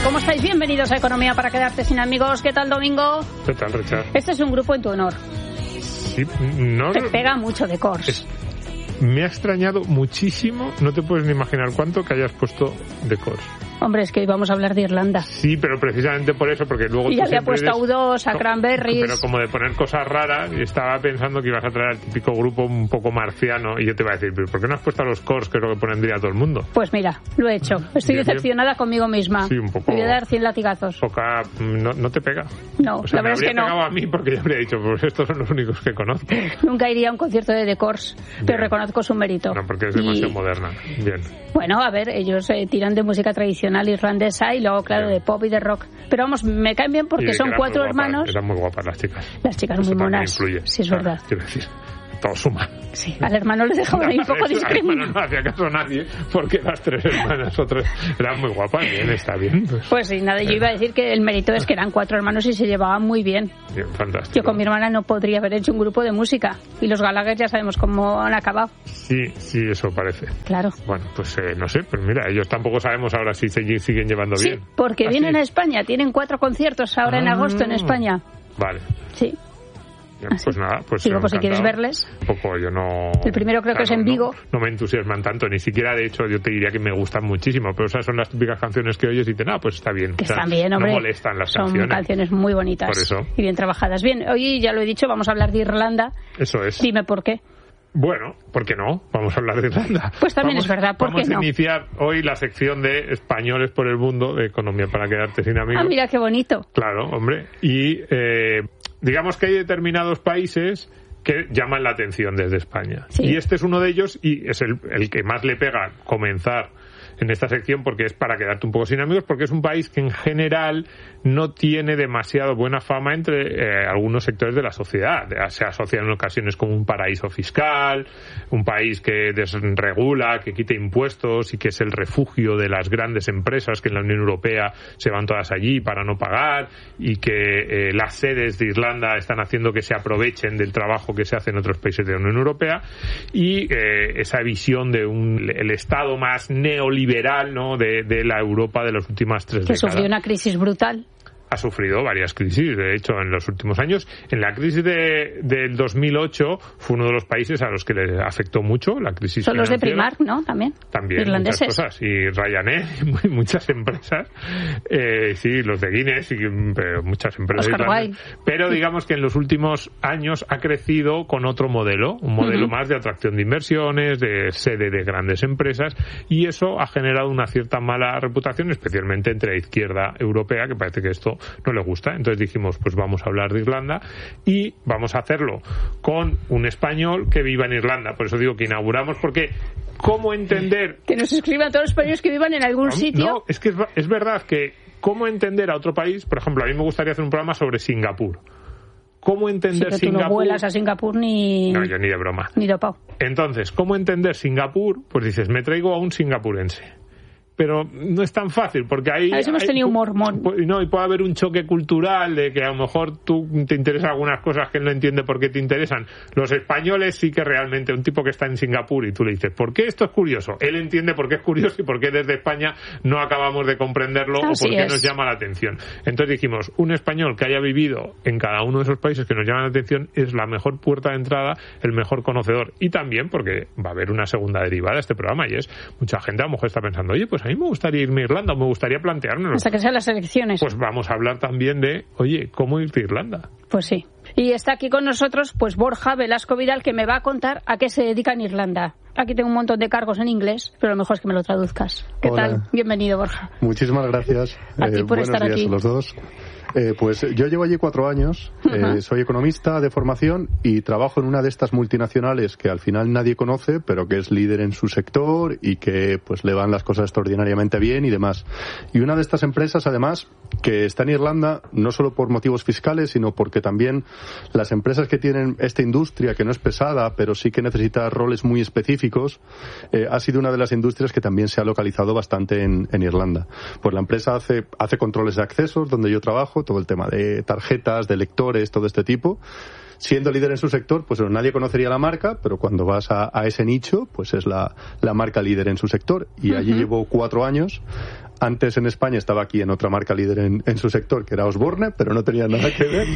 ¿Cómo estáis? Bienvenidos a Economía para quedarte sin amigos. ¿Qué tal, Domingo? ¿Qué tal, Richard? Este es un grupo en tu honor. Sí, no... Te pega mucho de Cors. Me ha extrañado muchísimo, no te puedes ni imaginar cuánto, que hayas puesto de Cors. Hombre, es que hoy vamos a hablar de Irlanda. Sí, pero precisamente por eso, porque luego... Y ya había puesto a U2, a Cranberries... Pero como de poner cosas raras, y estaba pensando que ibas a traer al típico grupo un poco marciano, y yo te iba a decir, ¿pero por qué no has puesto a los Cors, que es lo que pondría todo el mundo? Pues mira, lo he hecho. Estoy decepcionada conmigo misma. Sí, un poco... Me voy a dar 100 latigazos. No te pega. No, o sea, la verdad es que no. Me habría pegado a mí porque yo habría dicho, pues estos son los únicos que conozco. Nunca iría a un concierto de The Cors, pero reconozco su mérito. No, porque es demasiado moderna. Bien. Bueno, a ver, ellos tiran de música tradicional irlandesa y luego, claro, de pop y de rock. Pero vamos, me caen bien porque son 4 hermanos. Eran muy guapas las chicas. Las chicas muy monas. Sí, es verdad. Quiero decir, todo suma. Sí, al hermano le dejaban ahí un poco discriminado. No hacía caso a nadie porque las 3 hermanas eran muy guapas. Bien, está bien. Pues sí, nada, yo iba a decir que el mérito es que eran 4 hermanos y se llevaban muy bien. Bien, fantástico. Yo con mi hermana no podría haber hecho un grupo de música y los Gallagher ya sabemos cómo han acabado. Sí, eso parece. Claro. Bueno, pues no sé, pero mira, ellos tampoco sabemos ahora si siguen llevando bien. Sí, porque vienen a España, tienen 4 conciertos ahora en agosto en España. Vale. Sí. Pues nada, pues digo, pues si quieres verles. Un poco, yo no... El primero creo que es en Vigo. No me entusiasman tanto, ni siquiera, de hecho, yo te diría que me gustan muchísimo, pero esas son las típicas canciones que oyes y dices, pues está bien. Que están bien, hombre. No molestan las canciones. Son canciones muy bonitas. Por eso. Y bien trabajadas. Bien, hoy ya lo he dicho, vamos a hablar de Irlanda. Eso es. Dime por qué. Bueno, ¿por qué no? Vamos a hablar de Irlanda. Pues también es verdad, ¿por qué no? Vamos a iniciar hoy la sección de Españoles por el Mundo, de Economía para quedarte sin amigos. Ah, mira qué bonito. Claro, hombre. Y digamos que hay determinados países que llaman la atención desde España. Sí. Y este es uno de ellos y es el que más le pega comenzar en esta sección porque es para quedarte un poco sin amigos, porque es un país que en general no tiene demasiado buena fama entre algunos sectores de la sociedad. Se asocia en ocasiones como un paraíso fiscal, un país que desregula, que quita impuestos y que es el refugio de las grandes empresas que en la Unión Europea se van todas allí para no pagar, y que las sedes de Irlanda están haciendo que se aprovechen del trabajo que se hace en otros países de la Unión Europea, y esa visión de el Estado más neoliberal, ¿no?, de la Europa de las últimas 3 décadas. Que sufrió una crisis brutal. Ha sufrido varias crisis, de hecho, en los últimos años. En la crisis del 2008 fue uno de los países a los que le afectó mucho la crisis Son financiera. los de Primark, ¿no? También Irlandeses. Muchas cosas. Y Ryanair, y muchas empresas. Sí, los de Guinness, pero muchas empresas irlandesas. Pero digamos que en los últimos años ha crecido con otro modelo, un modelo más de atracción de inversiones, de sede de grandes empresas, y eso ha generado una cierta mala reputación, especialmente entre la izquierda europea, que parece que esto no le gusta. Entonces dijimos, pues vamos a hablar de Irlanda y vamos a hacerlo con un español que viva en Irlanda. Por eso digo que inauguramos, porque ¿cómo entender? Que nos escriban todos los españoles que vivan en algún sitio. No, es que es verdad que ¿cómo entender a otro país? Por ejemplo, a mí me gustaría hacer un programa sobre Singapur. ¿Cómo entender Singapur? Tú no vuelas a Singapur ni... No, yo ni de broma. Ni de pau. Entonces, ¿cómo entender Singapur? Pues dices, me traigo a un singapurense. Pero no es tan fácil, porque ahí... A veces hemos tenido un mormón. No, y puede haber un choque cultural de que a lo mejor tú te interesan algunas cosas que él no entiende por qué te interesan. Los españoles sí que realmente, un tipo que está en Singapur y tú le dices, ¿por qué esto es curioso? Él entiende por qué es curioso y por qué desde España no acabamos de comprenderlo o por qué nos llama la atención. Entonces dijimos, un español que haya vivido en cada uno de esos países que nos llaman la atención es la mejor puerta de entrada, el mejor conocedor. Y también porque va a haber una segunda derivada de este programa, y es, mucha gente a lo mejor está pensando, oye, pues a mí me gustaría irme a Irlanda, o me gustaría planteármelo. Hasta que sean las elecciones. Pues vamos a hablar también de, oye, ¿cómo irte a Irlanda? Pues sí. Y está aquí con nosotros, pues Borja Velasco Vidal, que me va a contar a qué se dedica en Irlanda. Aquí tengo un montón de cargos en inglés, pero lo mejor es que me lo traduzcas. ¿Qué tal? Bienvenido, Borja. Muchísimas gracias. A ti por estar aquí. Buenos días a los dos. Pues yo llevo allí 4 años, soy economista de formación y trabajo en una de estas multinacionales que al final nadie conoce, pero que es líder en su sector y que pues le van las cosas extraordinariamente bien y demás. Y una de estas empresas, además, que está en Irlanda, no solo por motivos fiscales, sino porque también las empresas que tienen esta industria, que no es pesada, pero sí que necesita roles muy específicos, ha sido una de las industrias que también se ha localizado bastante en Irlanda. Pues la empresa hace controles de accesos, donde yo trabajo, todo el tema de tarjetas, de lectores, todo este tipo. siendo líder en su sector, pues nadie conocería la marca, pero cuando vas a ese nicho, pues es la marca líder en su sector. Y allí llevo 4 años. Antes en España estaba aquí en otra marca líder en su sector, que era Osborne, pero no tenía nada que ver.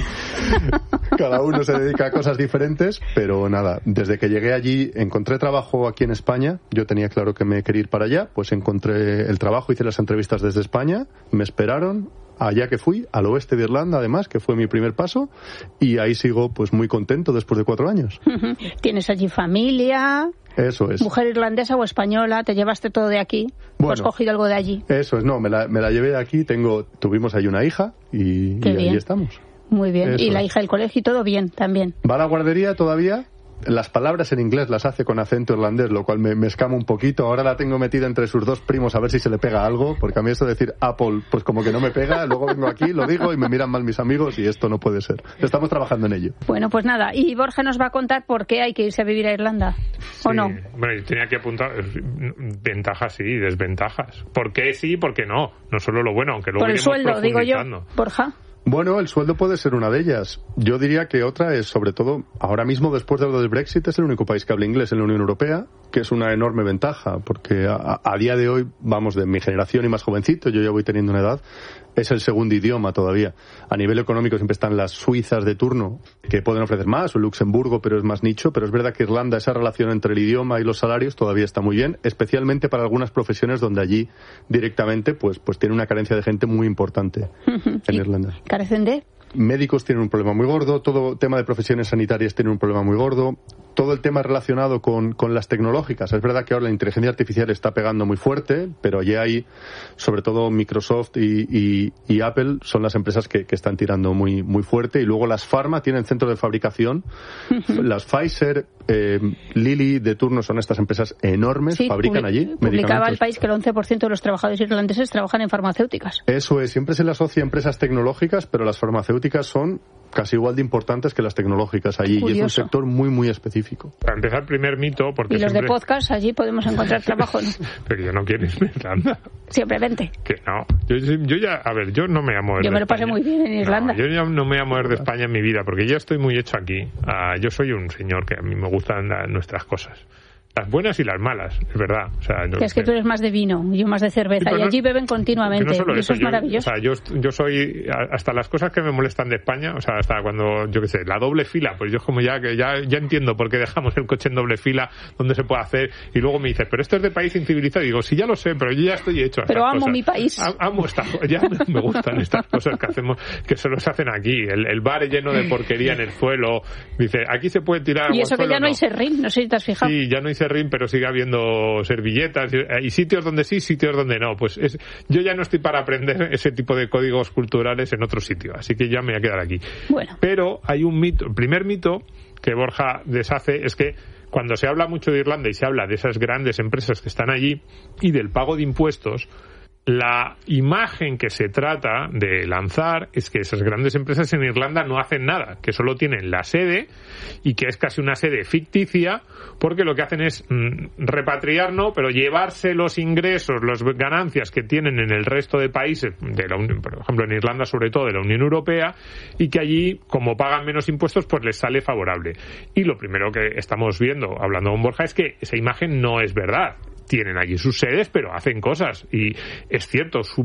Cada uno se dedica a cosas diferentes, pero nada, desde que llegué allí encontré trabajo aquí en España. Yo tenía claro que me quería ir para allá, pues encontré el trabajo, hice las entrevistas desde España, me esperaron. Allá que fui, al oeste de Irlanda además, que fue mi primer paso, y ahí sigo pues muy contento después de 4 años. ¿Tienes allí familia? Eso es. ¿Mujer irlandesa o española? ¿Te llevaste todo de aquí? ¿O has cogido algo de allí? Eso es, no, me la llevé de aquí, tuvimos ahí una hija y ahí estamos. Muy bien, Eso y la hija del colegio y todo bien también. ¿Va a la guardería todavía? Las palabras en inglés las hace con acento irlandés, lo cual me escama un poquito. Ahora la tengo metida entre sus 2 primos a ver si se le pega algo, porque a mí esto de decir Apple, pues como que no me pega. Luego vengo aquí, lo digo y me miran mal mis amigos y esto no puede ser. Estamos trabajando en ello. Bueno, pues nada, y Borja nos va a contar por qué hay que irse a vivir a Irlanda, ¿o no? Bueno, yo tenía que apuntar ventajas y desventajas. ¿Por qué sí y por qué no? No solo lo bueno, aunque luego por el sueldo, digo yo, Borja. Bueno, el sueldo puede ser una de ellas. Yo diría que otra es, sobre todo, ahora mismo, después de lo del Brexit, es el único país que habla inglés en la Unión Europea, que es una enorme ventaja, porque a día de hoy, vamos, de mi generación y más jovencito, yo ya voy teniendo una edad, es el segundo idioma todavía. A nivel económico siempre están las suizas de turno, que pueden ofrecer más, o Luxemburgo, pero es más nicho, pero es verdad que Irlanda, esa relación entre el idioma y los salarios todavía está muy bien, especialmente para algunas profesiones donde allí directamente pues tiene una carencia de gente muy importante en Irlanda. ¿Carecen de? Médicos tienen un problema muy gordo, todo tema de profesiones sanitarias tiene un problema muy gordo, todo el tema relacionado con las tecnológicas. Es verdad que ahora la inteligencia artificial está pegando muy fuerte, pero allí hay, sobre todo Microsoft y Apple, son las empresas que están tirando muy, muy fuerte. Y luego las Pharma tienen centros de fabricación. Las Pfizer, Lilly de turno son estas empresas enormes, fabrican allí publicaba el país que el 11% de los trabajadores irlandeses trabajan en farmacéuticas. Eso es, siempre se le asocia a empresas tecnológicas, pero las farmacéuticas son casi igual de importantes que las tecnológicas allí. Curioso. Y es un sector muy, muy específico. Para empezar, el primer mito... porque y los de podcast, allí podemos encontrar trabajo, ¿no? Pero yo no quiero irme a Irlanda. Simplemente. Que no. Yo ya, a ver, yo no me voy a mover. Yo me lo pasé muy bien en Irlanda. No, yo ya no me voy a mover de España en mi vida, porque yo estoy muy hecho aquí. Yo soy un señor que a mí me gustan nuestras cosas. Las buenas y las malas, es verdad. O sea, que es que tú eres más de vino, yo más de cerveza, y allí beben continuamente. No y eso es maravilloso. O sea, yo soy, hasta las cosas que me molestan de España, o sea, hasta cuando, yo qué sé, la doble fila, pues yo como ya entiendo por qué dejamos el coche en doble fila, donde se puede hacer, y luego me dices, pero esto es de país incivilizado. Y digo, sí, ya lo sé, pero yo ya estoy hecho a pero estas amo cosas. Mi país. Amo ya me gustan estas cosas que hacemos, que solo se hacen aquí. El bar lleno de porquería en el suelo. Dice, aquí se puede tirar agua. Y eso al que suelo, ya no hay serrín, no sé si te has fijado. Sí, ya no hay serrín, pero sigue habiendo servilletas y sitios donde sí, sitios donde no. Pues yo ya no estoy para aprender ese tipo de códigos culturales en otro sitio, así que ya me voy a quedar aquí. Bueno. Pero hay un mito, el primer mito que Borja deshace es que cuando se habla mucho de Irlanda y se habla de esas grandes empresas que están allí y del pago de impuestos, la imagen que se trata de lanzar es que esas grandes empresas en Irlanda no hacen nada, que solo tienen la sede y que es casi una sede ficticia, porque lo que hacen es repatriar, no, pero llevarse los ingresos, las ganancias que tienen en el resto de países, de la Unión, por ejemplo en Irlanda sobre todo de la Unión Europea, y que allí, como pagan menos impuestos, pues les sale favorable. Y lo primero que estamos viendo, hablando con Borja, es que esa imagen no es verdad. Tienen allí sus sedes, pero hacen cosas. Y es cierto, su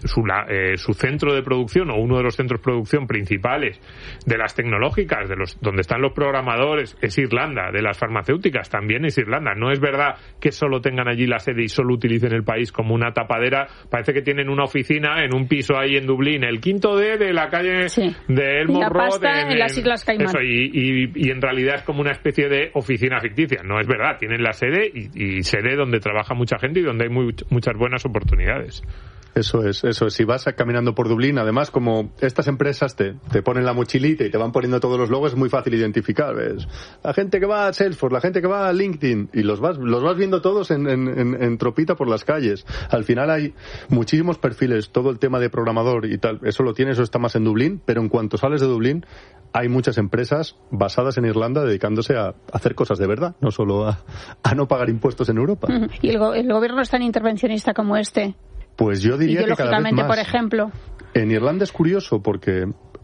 centro de producción, o uno de los centros de producción principales de las tecnológicas, donde están los programadores, es Irlanda. De las farmacéuticas también es Irlanda. No es verdad que solo tengan allí la sede y solo utilicen el país como una tapadera. Parece que tienen una oficina en un piso ahí en Dublín, el 5D de la calle de Elmore Road. En las Islas Caimán. Eso, y en realidad es como una especie de oficina ficticia. No es verdad. Tienen la sede y sede donde trabaja mucha gente y donde hay muchas buenas oportunidades. Eso es. Si vas caminando por Dublín, además, como estas empresas te ponen la mochilita y te van poniendo todos los logos, es muy fácil identificar. ¿Ves? La gente que va a Salesforce, la gente que va a LinkedIn, y los vas viendo todos en tropita por las calles. Al final hay muchísimos perfiles, todo el tema de programador y tal, eso está más en Dublín, pero en cuanto sales de Dublín, hay muchas empresas basadas en Irlanda dedicándose a hacer cosas de verdad, no solo a no pagar impuestos en Europa. ¿Y el gobierno es tan intervencionista como este? Pues yo diría que cada vez más. Por ejemplo. En Irlanda es curioso porque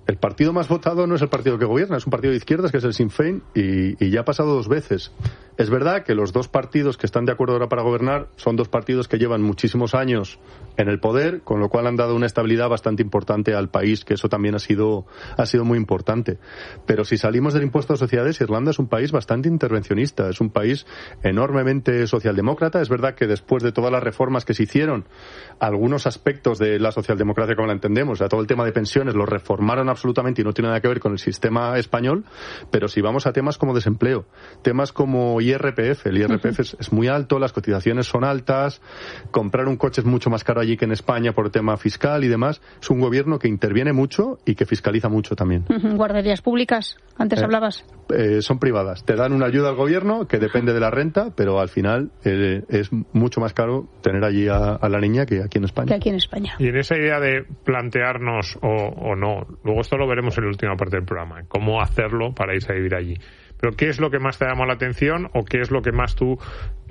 el partido más votado no es el partido que gobierna, es un partido de izquierdas que es el Sinn Féin y ya ha pasado 2 veces. Es verdad que los 2 partidos que están de acuerdo ahora para gobernar son 2 partidos que llevan muchísimos años en el poder, con lo cual han dado una estabilidad bastante importante al país, que eso también ha sido muy importante. Pero si salimos del impuesto de sociedades, Irlanda es un país bastante intervencionista, es un país enormemente socialdemócrata. Es verdad que después de todas las reformas que se hicieron, algunos aspectos de la socialdemocracia como la entendemos, o sea, todo el tema de pensiones lo reformaron absolutamente y no tiene nada que ver con el sistema español, pero si vamos a temas como desempleo, temas como IRPF, el IRPF es muy alto, las cotizaciones son altas, comprar un coche es mucho más caro allí que en España por tema fiscal y demás. Es un gobierno que interviene mucho y que fiscaliza mucho también. ¿Guarderías públicas? Antes hablabas. Son privadas. Te dan una ayuda al gobierno que depende de la renta, pero al final es mucho más caro tener allí a la niña que aquí en España. Y en esa idea de plantearnos o no, luego esto lo veremos en la última parte del programa, cómo hacerlo para irse a vivir allí. Pero ¿qué es lo que más te llama la atención o qué es lo que más tú,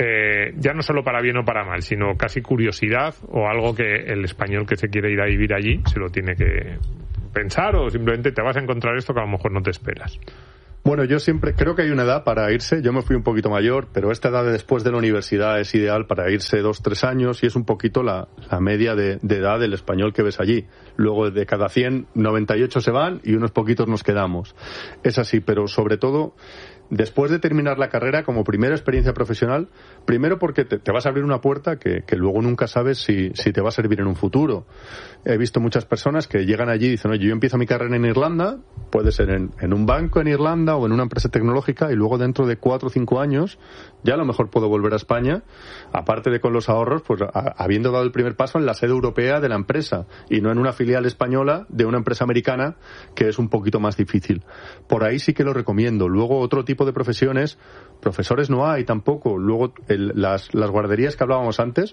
ya no solo para bien o para mal, sino casi curiosidad o algo que el español que se quiere ir a vivir allí se lo tiene que pensar o simplemente te vas a encontrar esto que a lo mejor no te esperas? Bueno, yo siempre creo que hay una edad para irse. Yo me fui un poquito mayor, pero esta edad de después de la universidad es ideal para irse 2-3 años y es un poquito la media de edad del español que ves allí. Luego de cada 100, 98 se van y unos poquitos nos quedamos. Es así, pero sobre todo después de terminar la carrera como primera experiencia profesional, primero porque te vas a abrir una puerta que luego nunca sabes si te va a servir en un futuro. He visto muchas personas que llegan allí y dicen, oye, yo empiezo mi carrera en Irlanda, puede ser en un banco en Irlanda o en una empresa tecnológica y luego dentro de 4 o 5 años ya a lo mejor puedo volver a España, aparte de con los ahorros, pues habiendo dado el primer paso en la sede europea de la empresa y no en una filial española de una empresa americana que es un poquito más difícil. Por ahí sí que lo recomiendo. Luego otro tipo de profesiones, profesores no hay tampoco. Luego las guarderías que hablábamos antes,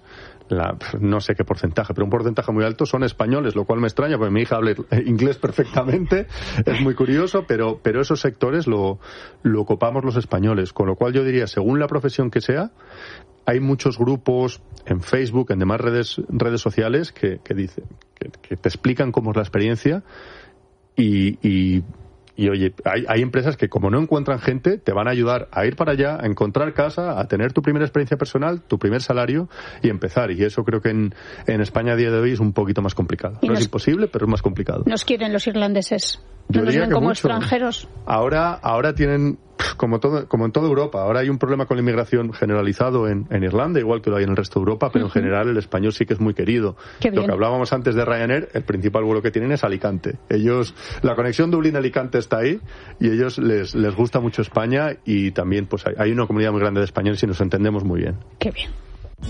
no sé qué porcentaje, pero un porcentaje muy alto son españoles, lo cual me extraña porque mi hija habla inglés perfectamente, es muy curioso, pero esos sectores lo ocupamos los españoles, con lo cual yo diría, según la profesión que sea, hay muchos grupos en Facebook, en demás redes sociales que dicen, que te explican cómo es la experiencia y oye, hay empresas que como no encuentran gente, te van a ayudar a ir para allá, a encontrar casa, a tener tu primera experiencia personal, tu primer salario y empezar. Y eso creo que en España a día de hoy es un poquito más complicado. No es imposible, pero es más complicado. ¿Nos quieren los irlandeses? Yo ¿No nos ven como mucho. extranjeros? Ahora tienen, como en toda Europa, ahora hay un problema con la inmigración generalizado en Irlanda, igual que lo hay en el resto de Europa, pero en general el español sí que es muy querido. Lo que hablábamos antes de Ryanair, el principal vuelo que tienen es Alicante. La conexión Dublín-Alicante está ahí y ellos les gusta mucho España y también pues hay una comunidad muy grande de españoles y nos entendemos muy bien. Qué bien.